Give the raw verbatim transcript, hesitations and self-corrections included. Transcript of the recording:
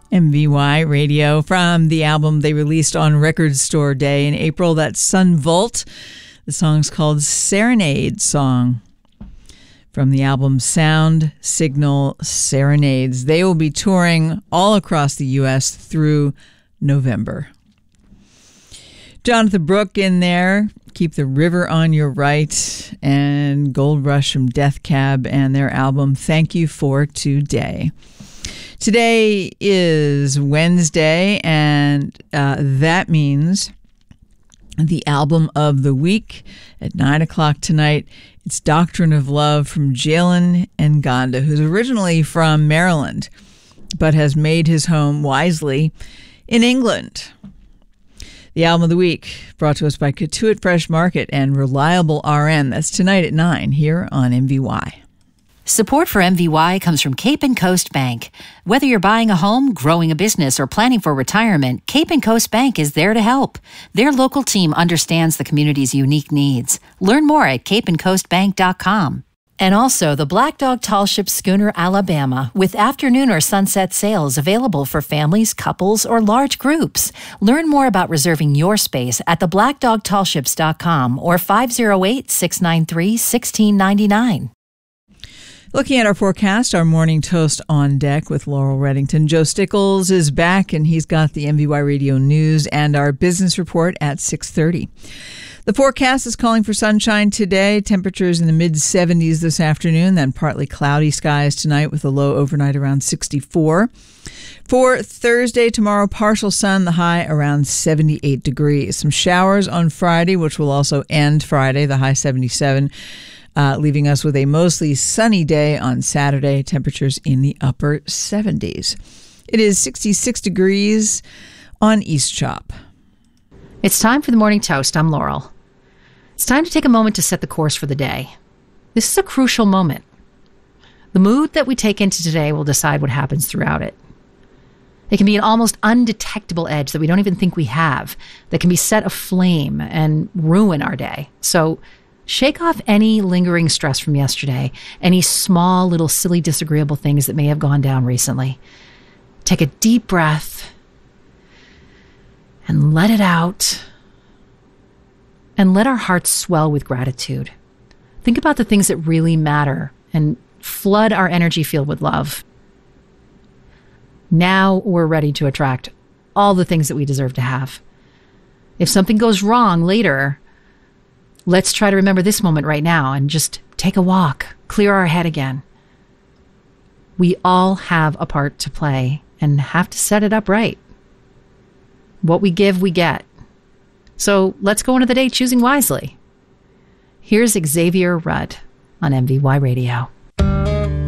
M V Y Radio from the album they released on Record Store Day in April. That's Sun Volt. The song's called Serenade Song from the album Sound Signal Serenades. They will be touring all across the U S through November. Jonathan Brooke in there, Keep the River on Your Right, and Gold Rush from Death Cab and their album Thank You for Today. Today is Wednesday, and uh, that means the album of the week at nine o'clock tonight. It's Doctrine of Love from Jalen Nganda, who's originally from Maryland, but has made his home wisely in England. The album of the week brought to us by Katuitt Fresh Market and Reliable R N. That's tonight at nine here on M V Y. Support for M V Y comes from Cape and Coast Bank. Whether you're buying a home, growing a business, or planning for retirement, Cape and Coast Bank is there to help. Their local team understands the community's unique needs. Learn more at cape and coast bank dot com. And also the Black Dog Tall Ship Schooner Alabama with afternoon or sunset sales available for families, couples, or large groups. Learn more about reserving your space at the black dog tall ships dot com or five oh eight, six nine three, one six nine nine. Looking at our forecast, our morning toast on deck with Laurel Reddington. Joe Stickles is back, and he's got the M V Y Radio News and our business report at six thirty. The forecast is calling for sunshine today. Temperatures in the mid seventies this afternoon, then partly cloudy skies tonight with a low overnight around sixty-four. For Thursday, tomorrow, partial sun, the high around seventy-eight degrees. Some showers on Friday, which will also end Friday, the high seventy-seven. Uh, leaving us with a mostly sunny day on Saturday, temperatures in the upper seventies. It is sixty-six degrees on East Chop. It's time for the morning toast. I'm Laurel. It's time to take a moment to set the course for the day. This is a crucial moment. The mood that we take into today will decide what happens throughout it. It can be an almost undetectable edge that we don't even think we have, that can be set aflame and ruin our day. So shake off any lingering stress from yesterday, any small, little, silly, disagreeable things that may have gone down recently. Take a deep breath and let it out. And let our hearts swell with gratitude. Think about the things that really matter and flood our energy field with love. Now we're ready to attract all the things that we deserve to have. If something goes wrong later, let's try to remember this moment right now and just take a walk, clear our head again. We all have a part to play and have to set it up right. What we give, we get. So let's go into the day choosing wisely. Here's Xavier Rudd on M V Y Radio.